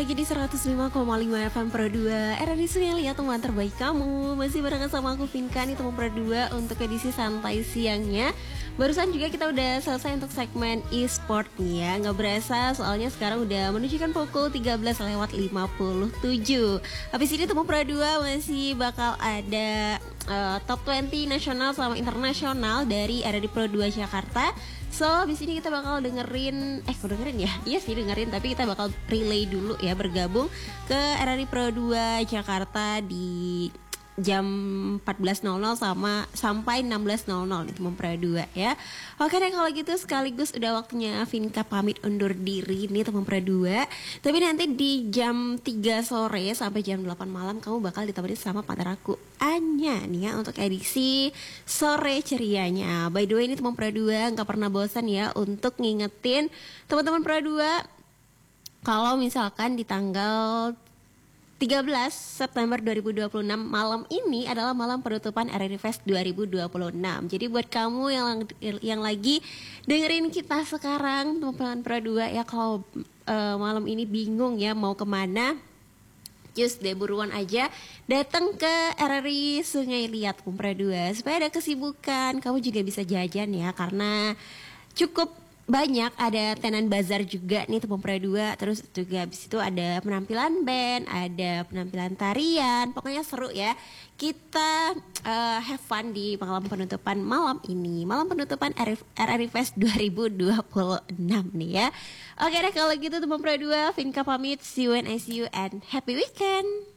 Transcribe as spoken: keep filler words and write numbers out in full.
lagi di seratus lima koma lima F M Pro dua R R I Sungai, teman terbaik kamu. Masih barengan sama aku Vinka nih, teman Pro dua untuk edisi santai siangnya. Barusan juga kita udah selesai untuk segmen e-sport nih ya. Gak berasa soalnya sekarang udah menunjukkan pukul tiga belas lewat lima puluh tujuh. Habis ini teman Pro dua masih bakal ada uh, top dua puluh nasional sama internasional dari R R I Pro dua Jakarta. So, abis ini kita bakal dengerin, eh kok dengerin ya? Iya sih dengerin, tapi kita bakal relay dulu ya, bergabung ke R R I Pro dua Jakarta di jam empat belas nol nol sama sampai enam belas nol nol nih teman Pro dua ya. Oke deh kalau gitu sekaligus udah waktunya Vinka pamit undur diri nih teman Pro dua. Tapi nanti di jam tiga sore sampai jam delapan malam kamu bakal ditemani sama partner aku Anya nih ya untuk edisi sore cerianya. By the way ini teman Pro dua gak pernah bosan ya untuk ngingetin teman-teman Pro dua kalau misalkan di tanggal tiga belas September dua ribu dua puluh enam malam ini adalah malam penutupan R R I Fest dua ribu dua puluh enam. Jadi buat kamu yang yang lagi dengerin kita sekarang teman-teman Pro dua ya, kalau uh, malam ini bingung ya mau kemana, just deh buruan aja datang ke R R I Sungai Liat Pro dua supaya ada kesibukan. Kamu juga bisa jajan ya karena cukup banyak, ada tenan bazar juga nih teman Pro dua. Terus juga habis itu ada penampilan band, ada penampilan tarian. Pokoknya seru ya. Kita uh, have fun di malam penutupan malam ini. Malam penutupan R R I Fest dua ribu dua puluh enam nih ya. Oke deh kalau gitu teman Pro dua, Vinka pamit. See you and I see you and happy weekend.